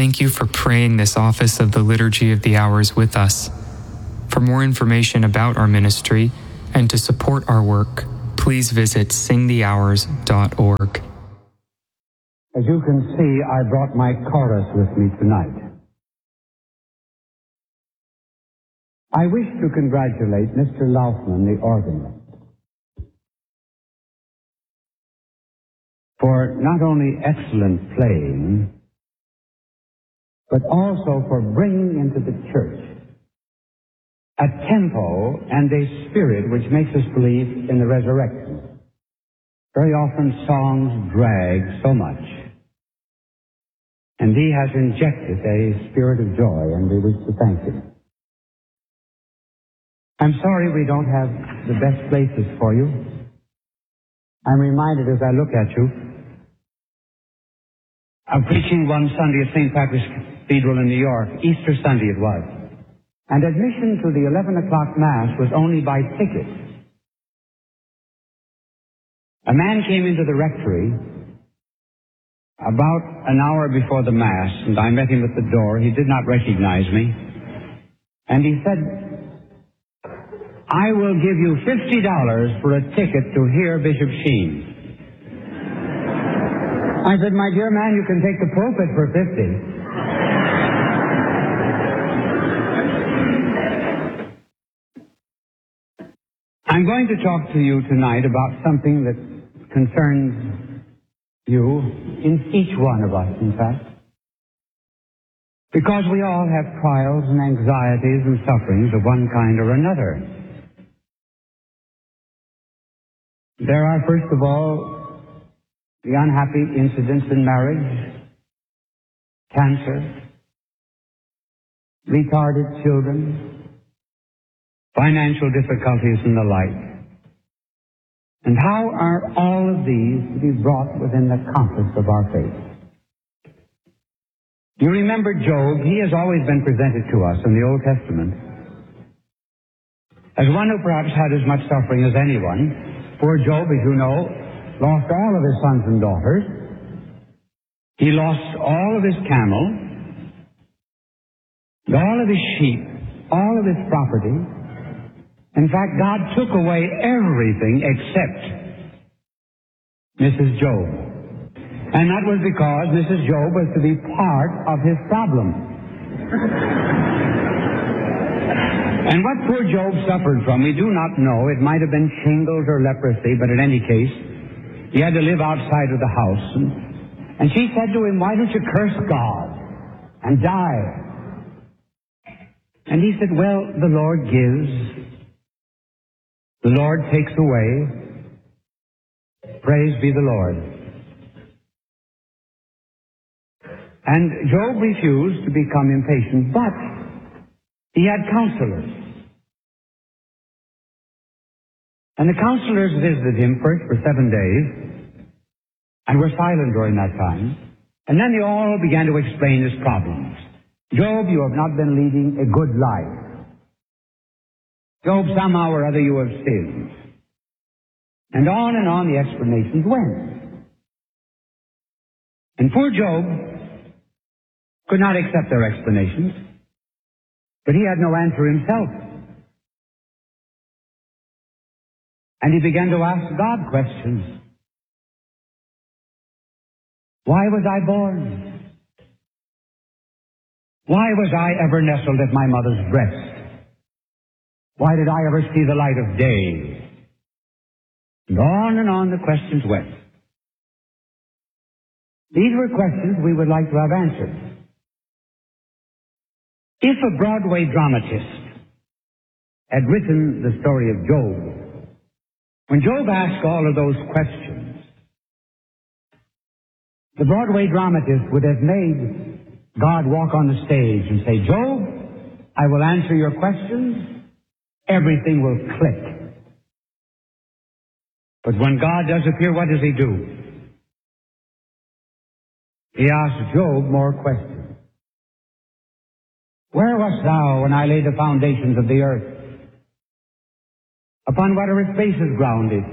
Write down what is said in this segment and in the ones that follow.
Thank you for praying this office of the Liturgy of the Hours with us. For more information about our ministry and to support our work, please visit singthehours.org. As you can see, I brought my chorus with me tonight. I wish to congratulate Mr. Laufman, the organist, for not only excellent playing, but also for bringing into the church a tempo and a spirit which makes us believe in the resurrection. Very often songs drag so much, and he has injected a spirit of joy, and we wish to thank him. I'm sorry we don't have the best places for you. I'm reminded as I look at you of preaching one Sunday at St. Patrick's Cathedral in New York. Easter Sunday it was. And admission to the 11 o'clock Mass was only by ticket. A man came into the rectory about an hour before the Mass, and I met him at the door. He did not recognize me. And he said, "I will give you $50 for a ticket to hear Bishop Sheen." I said, "My dear man, you can take the pulpit for 50. I'm going to talk to you tonight about something that concerns you, in each one of us, in fact. Because we all have trials and anxieties and sufferings of one kind or another. There are, first of all, the unhappy incidents in marriage, cancer, retarded children, financial difficulties and the like. And how are all of these to be brought within the compass of our faith? You remember Job. He has always been presented to us in the Old Testament as one who perhaps had as much suffering as anyone. Poor Job, as you know, lost all of his sons and daughters. He lost all of his camel, all of his sheep, all of his property. In fact, God took away everything except Mrs. Job. And that was because Mrs. Job was to be part of his problem. And what poor Job suffered from, we do not know. It might have been shingles or leprosy, but in any case, he had to live outside of the house. And she said to him, "Why don't you curse God and die?" And he said, "Well, the Lord gives. The Lord takes away. Praise be the Lord." And Job refused to become impatient, but he had counselors. And the counselors visited him first for 7 days and were silent during that time. And then they all began to explain his problems. "Job, you have not been leading a good life. Job, somehow or other you have sinned." And on the explanations went. And poor Job could not accept their explanations, but he had no answer himself. And he began to ask God questions. Why was I born? Why was I ever nestled at my mother's breast? Why did I ever see the light of day? And on the questions went. These were questions we would like to have answered. If a Broadway dramatist had written the story of Job, when Job asked all of those questions, the Broadway dramatist would have made God walk on the stage and say, "Job, I will answer your questions. Everything will click." But when God does appear, what does he do? He asks Job more questions. "Where wast thou when I laid the foundations of the earth? Upon what are its bases grounded?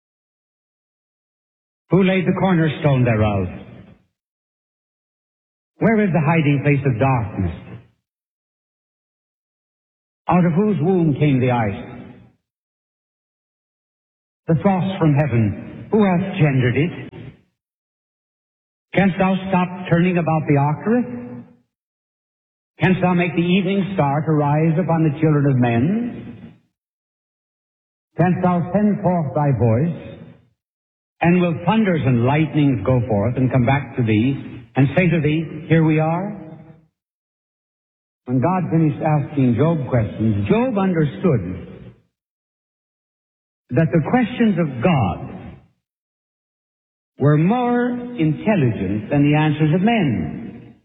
Who laid the cornerstone thereof? Where is the hiding place of darkness? Out of whose womb came the ice? The frost from heaven, who hath gendered it? Canst thou stop turning about the octareth? Canst thou make the evening star to rise upon the children of men? Canst thou send forth thy voice, and will thunders and lightnings go forth and come back to thee, and say to thee, here we are? When God finished asking Job questions, Job understood that the questions of God were more intelligent than the answers of men.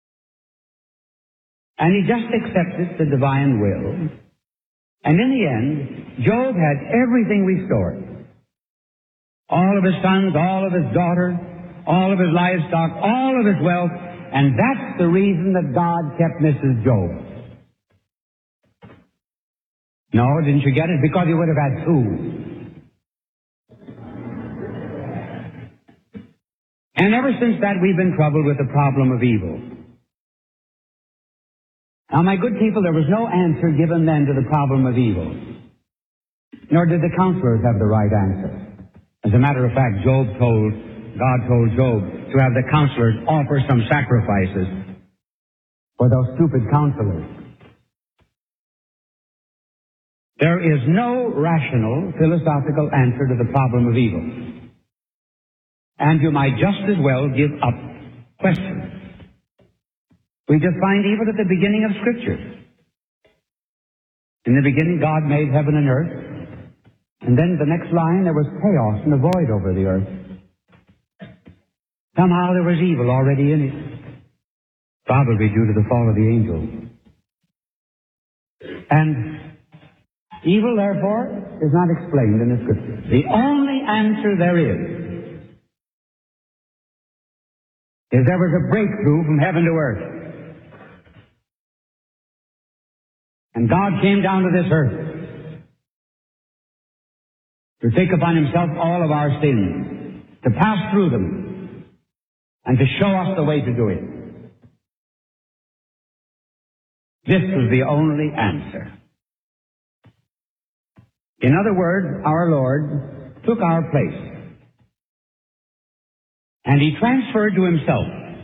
And he just accepted the divine will. And in the end, Job had everything restored. All of his sons, all of his daughters, all of his livestock, all of his wealth. And that's the reason that God kept Mrs. Job. No, didn't you get it? Because he would have had two. And ever since that, we've been troubled with the problem of evil. Now, my good people, there was no answer given then to the problem of evil. Nor did the counselors have the right answer. As a matter of fact, God told Job to have the counselors offer some sacrifices for those stupid counselors. There is no rational, philosophical answer to the problem of evil. And you might just as well give up questions. We just find evil at the beginning of Scripture. In the beginning, God made heaven and earth. And then the next line, there was chaos and a void over the earth. Somehow there was evil already in it. Probably due to the fall of the angels. And evil, therefore, is not explained in the Scripture. The only answer there is there was a breakthrough from heaven to earth. And God came down to this earth to take upon himself all of our sins, to pass through them, and to show us the way to do it. This was the only answer. In other words, our Lord took our place, and he transferred to himself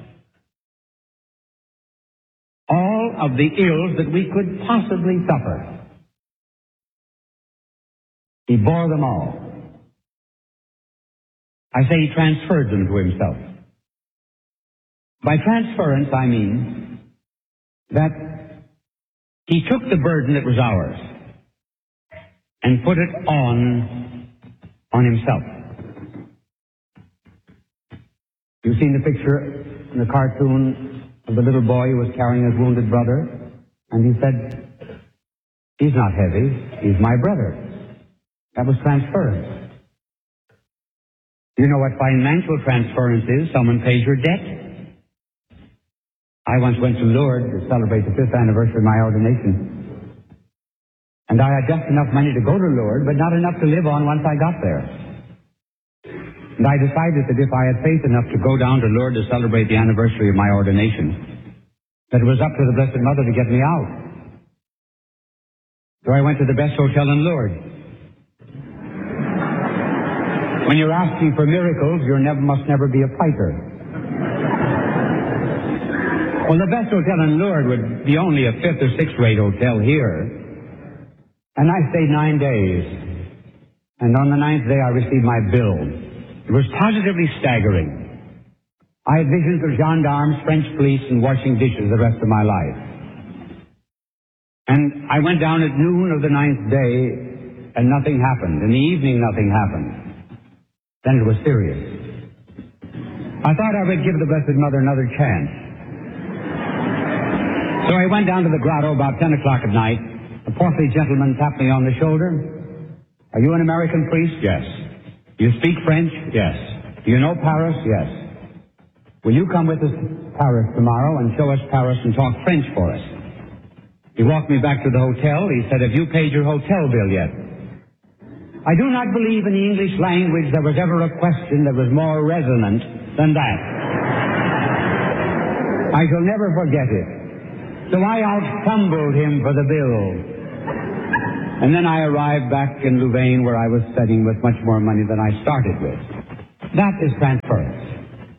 all of the ills that we could possibly suffer. He bore them all. I say he transferred them to himself. By transference, I mean that he took the burden that was ours and put it on himself. You've seen the picture in the cartoon of the little boy who was carrying his wounded brother, and he said, he's not heavy, he's my brother. That was transference. You know what financial transference is? Someone pays your debt. I once went to Lourdes to celebrate the 5th anniversary of my ordination. And I had just enough money to go to Lourdes, but not enough to live on once I got there. And I decided that if I had faith enough to go down to Lourdes to celebrate the anniversary of my ordination, that it was up to the Blessed Mother to get me out. So I went to the best hotel in Lourdes. When you're asking for miracles, you must never be a piker. Well, the best hotel in Lourdes would be only a 5th or 6th rate hotel here. And I stayed 9 days. And on the 9th day, I received my bill. It was positively staggering. I had visions of gendarmes, French police, and washing dishes the rest of my life. And I went down at noon of the 9th day, and nothing happened. In the evening, nothing happened. Then it was serious. I thought I would give the Blessed Mother another chance. So I went down to the grotto about 10 o'clock at night. A portly gentleman tapped me on the shoulder. Are you an American priest? Yes. Do you speak French? Yes. Do you know Paris? Yes. Will you come with us to Paris tomorrow and show us Paris and talk French for us? He walked me back to the hotel. He said, have you paid your hotel bill yet? I do not believe in the English language there was ever a question that was more resonant than that. I shall never forget it. So I out-fumbled him for the bill. And then I arrived back in Louvain where I was studying with much more money than I started with. That is transference.